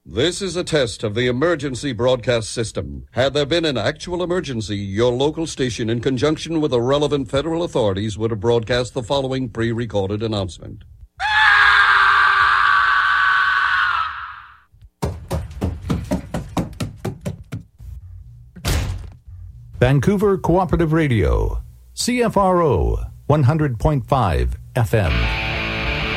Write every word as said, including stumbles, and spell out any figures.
This is a test of the emergency broadcast system. Had there been an actual emergency, your local station, in conjunction with the relevant federal authorities, would have broadcast the following pre-recorded announcement. Vancouver Cooperative Radio, C F R O, one hundred point five F M.